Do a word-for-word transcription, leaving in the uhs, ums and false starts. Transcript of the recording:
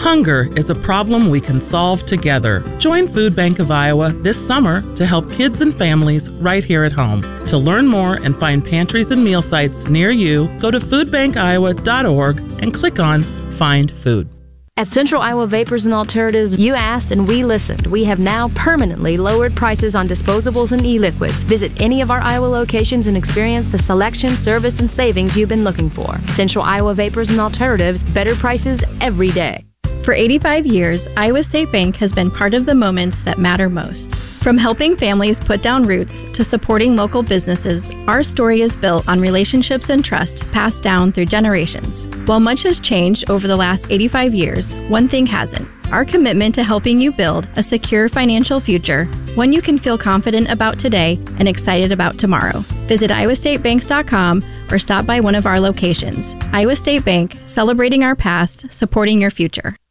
Hunger is a problem we can solve together. Join Food Bank of Iowa this summer to help kids and families right here at home. To learn more and find pantries and meal sites near you, go to food bank iowa dot org and click on Find Food. At Central Iowa Vapors and Alternatives, you asked and we listened. We have now permanently lowered prices on disposables and e-liquids. Visit any of our Iowa locations and experience the selection, service, and savings you've been looking for. Central Iowa Vapors and Alternatives, better prices every day. For eighty-five years, Iowa State Bank has been part of the moments that matter most. From helping families put down roots to supporting local businesses, our story is built on relationships and trust passed down through generations. While much has changed over the last eighty-five years, one thing hasn't: our commitment to helping you build a secure financial future, one you can feel confident about today and excited about tomorrow. Visit iowa state banks dot com or stop by one of our locations. Iowa State Bank, celebrating our past, supporting your future.